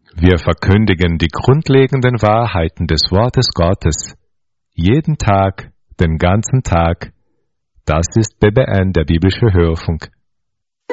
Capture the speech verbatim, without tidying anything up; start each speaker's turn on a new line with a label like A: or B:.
A: Wir verkündigen die grundlegenden Wahrheiten des Wortes Gottes. Jeden Tag, den ganzen Tag. Das ist B B N, der biblische Hörfunk.